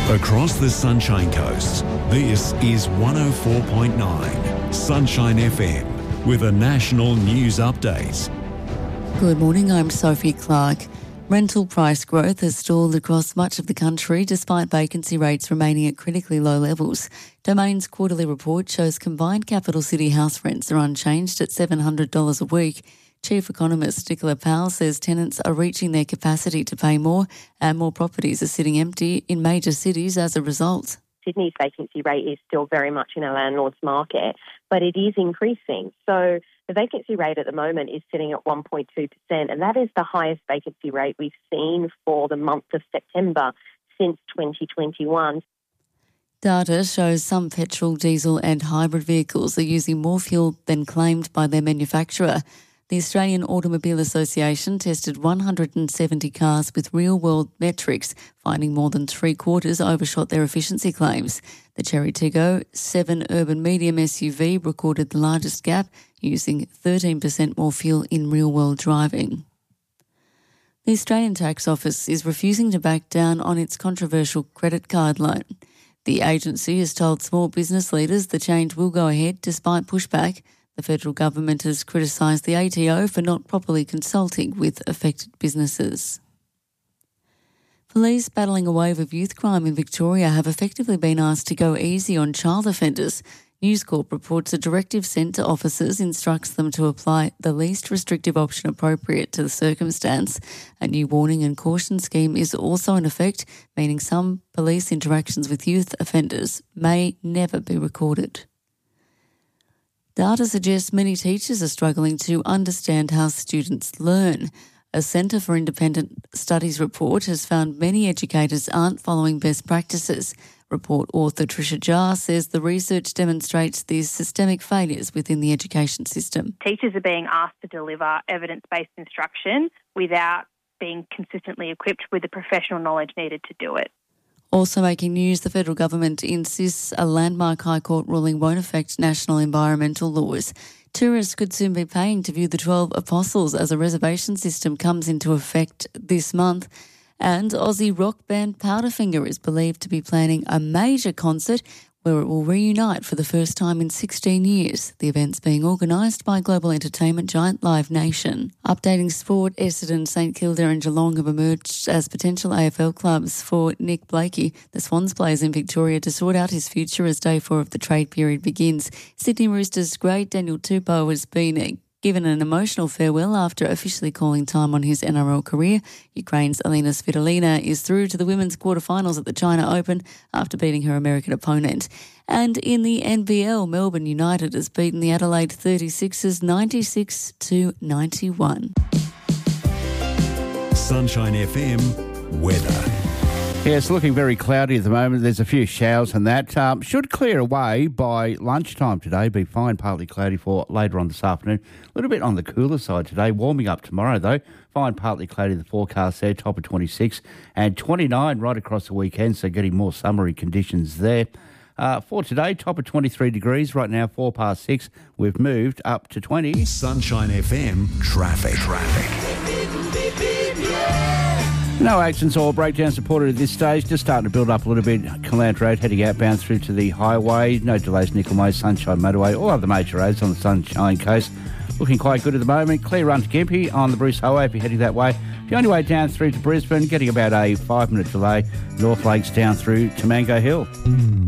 Across the Sunshine Coast, this is 104.9 Sunshine FM with a national news update. Good morning, I'm Sophie Clark. Rental price growth has stalled across much of the country despite vacancy rates remaining at critically low levels. Domain's quarterly report shows combined capital city house rents are unchanged at $700 a week. Chief economist Nicola Powell says tenants are reaching their capacity to pay more and more properties are sitting empty in major cities as a result. Sydney's vacancy rate is still very much in a landlord's market, but it is increasing. So the vacancy rate at the moment is sitting at 1.2%, and that is the highest vacancy rate we've seen for the month of September since 2021. Data shows some petrol, diesel and hybrid vehicles are using more fuel than claimed by their manufacturer. The Australian Automobile Association tested 170 cars with real-world metrics, finding more than three-quarters overshot their efficiency claims. The Cherry Tiggo 7 urban medium SUV recorded the largest gap, using 13% more fuel in real-world driving. The Australian Tax Office is refusing to back down on its controversial credit card loan. The agency has told small business leaders the change will go ahead despite pushback. The federal government has criticised the ATO for not properly consulting with affected businesses. Police battling a wave of youth crime in Victoria have effectively been asked to go easy on child offenders. News Corp reports a directive sent to officers instructs them to apply the least restrictive option appropriate to the circumstance. A new warning and caution scheme is also in effect, meaning some police interactions with youth offenders may never be recorded. Data suggests many teachers are struggling to understand how students learn. A Centre for Independent Studies report has found many educators aren't following best practices. Report author Tricia Jar says the research demonstrates these systemic failures within the education system. Teachers are being asked to deliver evidence-based instruction without being consistently equipped with the professional knowledge needed to do it. Also making news, the federal government insists a landmark High Court ruling won't affect national environmental laws. Tourists could soon be paying to view the 12 Apostles as a reservation system comes into effect this month. And Aussie rock band Powderfinger is believed to be planning a major concert where it will reunite for the first time in 16 years. The event's being organised by global entertainment giant Live Nation. Updating sport, Essendon, St Kilda and Geelong have emerged as potential AFL clubs for Nick Blakey. The Swans plays in Victoria to sort out his future as day 4 of the trade period begins. Sydney Roosters great Daniel Tupou has been given an emotional farewell after officially calling time on his NRL career. Ukraine's Alina Svitolina is through to the women's quarterfinals at the China Open after beating her American opponent. And in the NBL, Melbourne United has beaten the Adelaide 36ers 96-91. Sunshine FM weather. Yeah, it's looking very cloudy at the moment. There's a few showers and that. Should clear away by lunchtime today. Be fine, partly cloudy for later on this afternoon. A little bit on the cooler side today. Warming up tomorrow, though. Fine, partly cloudy, the forecast there. Top of 26 and 29 right across the weekend, so getting more summery conditions there. For today, top of 23 degrees. Right now, 6:04. We've moved up to 20. Sunshine FM traffic. No accidents or breakdowns reported at this stage. Just starting to build up a little bit. Calant Road heading outbound through to the highway. No delays, Nickel Sunshine Motorway. All other major roads on the Sunshine Coast looking quite good at the moment. Clear run to Gympie on the Bruce Highway if you're heading that way. If you're on your way down through to Brisbane, getting about a 5-minute delay. North Lakes down through to Mango Hill.